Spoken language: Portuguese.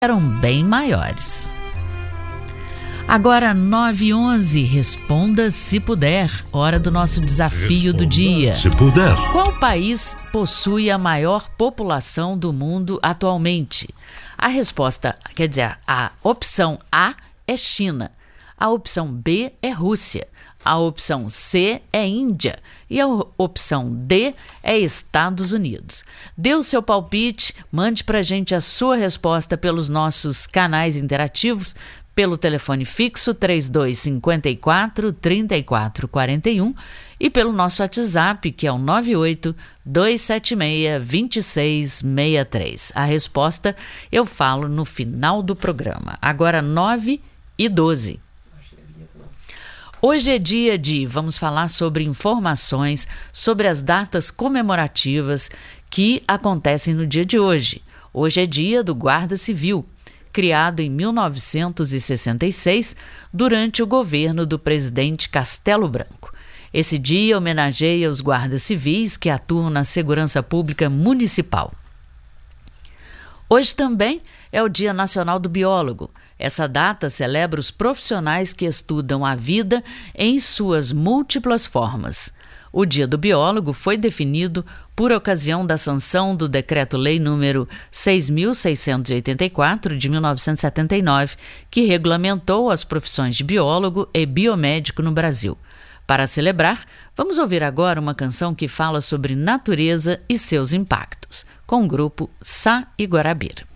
eram bem maiores. Agora 9h11, responda se puder, hora do nosso desafio do dia. Se puder. Qual país possui a maior população do mundo atualmente? A resposta, quer dizer, a opção A é China, a opção B é Rússia, a opção C é Índia e a opção D é Estados Unidos. Dê o seu palpite, mande pra gente a sua resposta pelos nossos canais interativos, pelo telefone fixo 3254-3441 e pelo nosso WhatsApp, que é o 98-276-2663. A resposta eu falo no final do programa. Agora 9h12. Hoje é dia vamos falar sobre informações sobre as datas comemorativas que acontecem no dia de hoje. Hoje é dia do Guarda Civil, criado em 1966 durante o governo do presidente Castelo Branco. Esse dia homenageia os guardas civis que atuam na segurança pública municipal. Hoje também é o Dia Nacional do Biólogo. Essa data celebra os profissionais que estudam a vida em suas múltiplas formas. O Dia do Biólogo foi definido por ocasião da sanção do Decreto-Lei número 6.684, de 1979, que regulamentou as profissões de biólogo e biomédico no Brasil. Para celebrar, vamos ouvir agora uma canção que fala sobre natureza e seus impactos, com o grupo Sá e Guarabira.